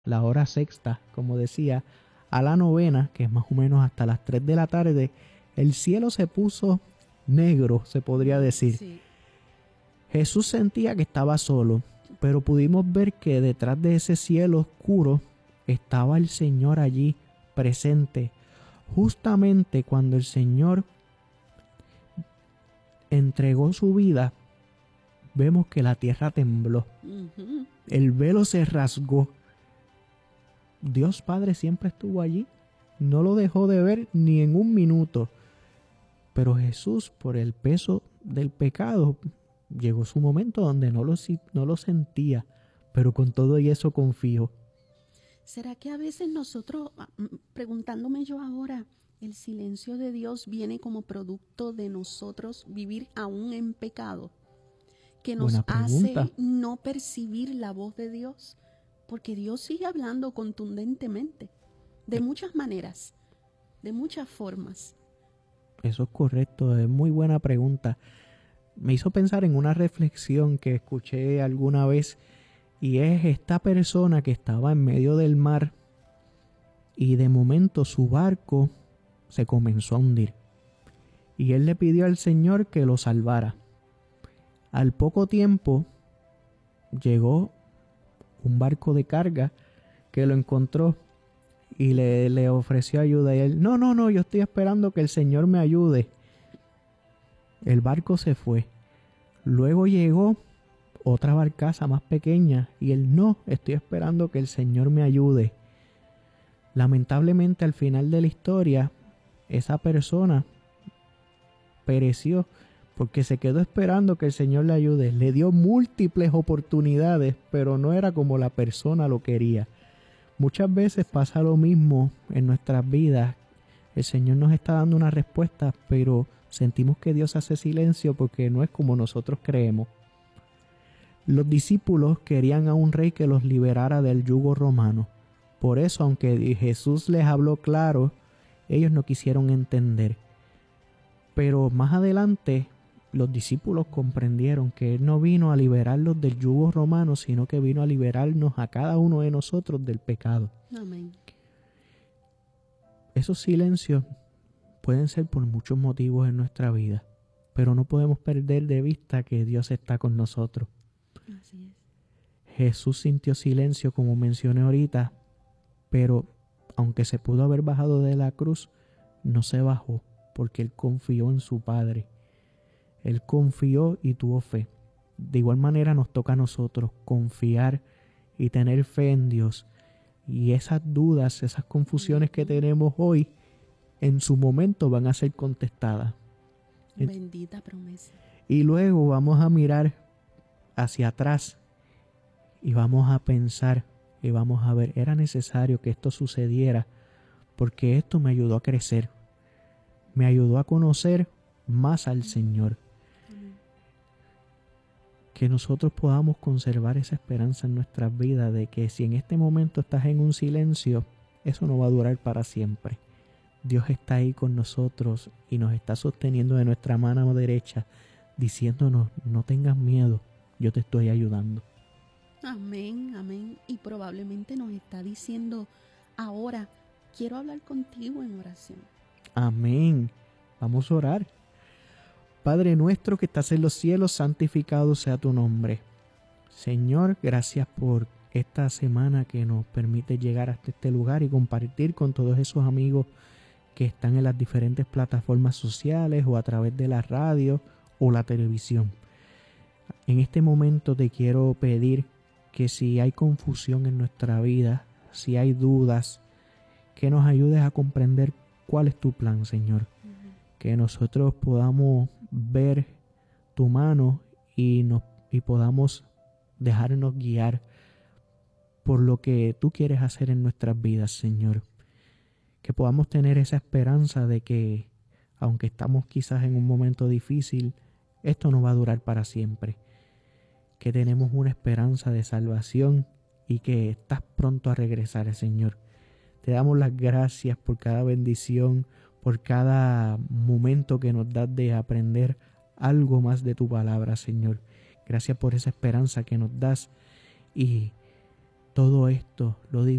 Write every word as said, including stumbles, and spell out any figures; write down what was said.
la hora sexta, como decía, a la novena, que es más o menos hasta las tres de la tarde, el cielo se puso negro, se podría decir. Sí. Jesús sentía que estaba solo, pero pudimos ver que detrás de ese cielo oscuro estaba el Señor allí presente. Justamente cuando el Señor entregó su vida, vemos que la tierra tembló. Uh-huh. El velo se rasgó. Dios Padre siempre estuvo allí. No lo dejó de ver ni en un minuto. Pero Jesús, por el peso del pecado, llegó su momento donde no lo, no lo sentía. Pero con todo y eso confió. ¿Será que a veces nosotros, preguntándome yo ahora, el silencio de Dios viene como producto de nosotros vivir aún en pecado? Que nos hace no percibir la voz de Dios, porque Dios sigue hablando contundentemente, de muchas maneras, de muchas formas. Eso es correcto, es muy buena pregunta. Me hizo pensar en una reflexión que escuché alguna vez, y es esta persona que estaba en medio del mar y de momento su barco se comenzó a hundir. Y él le pidió al Señor que lo salvara. Al poco tiempo llegó un barco de carga que lo encontró y le, le ofreció ayuda. Y él, no, no, no, yo estoy esperando que el Señor me ayude. El barco se fue. Luego llegó otra barcaza más pequeña y él, no, estoy esperando que el Señor me ayude. Lamentablemente al final de la historia, esa persona pereció porque se quedó esperando que el Señor le ayude. Le dio múltiples oportunidades, pero no era como la persona lo quería. Muchas veces pasa lo mismo en nuestras vidas. El Señor nos está dando una respuesta, pero sentimos que Dios hace silencio porque no es como nosotros creemos. Los discípulos querían a un rey que los liberara del yugo romano. Por eso, aunque Jesús les habló claro, ellos no quisieron entender. Pero más adelante, los discípulos comprendieron que Él no vino a liberarlos del yugo romano, sino que vino a liberarnos a cada uno de nosotros del pecado. Amén. Esos silencios pueden ser por muchos motivos en nuestra vida, pero no podemos perder de vista que Dios está con nosotros. Así es. Jesús sintió silencio, como mencioné ahorita, pero aunque se pudo haber bajado de la cruz, no se bajó porque Él confió en su Padre. Él confió y tuvo fe. De igual manera nos toca a nosotros confiar y tener fe en Dios. Y esas dudas, esas confusiones que tenemos hoy, en su momento van a ser contestadas. Bendita promesa. Y luego vamos a mirar hacia atrás y vamos a pensar y vamos a ver, era necesario que esto sucediera porque esto me ayudó a crecer, me ayudó a conocer más al Señor. Amén. Que nosotros podamos conservar esa esperanza en nuestras vidas de que si en este momento estás en un silencio, eso no va a durar para siempre. Dios está ahí con nosotros y nos está sosteniendo de nuestra mano derecha, diciéndonos, no tengas miedo, yo te estoy ayudando. Amén, amén. Y probablemente nos está diciendo, ahora quiero hablar contigo en oración. Amén. Vamos a orar. Padre nuestro que estás en los cielos, santificado sea tu nombre. Señor, gracias por esta semana que nos permite llegar hasta este lugar y compartir con todos esos amigos que están en las diferentes plataformas sociales o a través de la radio o la televisión. En este momento te quiero pedir que si hay confusión en nuestra vida, si hay dudas, que nos ayudes a comprender cuál es tu plan, Señor. Uh-huh. Que nosotros podamos ver tu mano y, nos, y podamos dejarnos guiar por lo que tú quieres hacer en nuestras vidas, Señor. Que podamos tener esa esperanza de que, aunque estamos quizás en un momento difícil, esto no va a durar para siempre. Que tenemos una esperanza de salvación y que estás pronto a regresar, Señor. Te damos las gracias por cada bendición, por cada momento que nos das de aprender algo más de tu palabra, Señor. Gracias por esa esperanza que nos das y Todo esto lo digo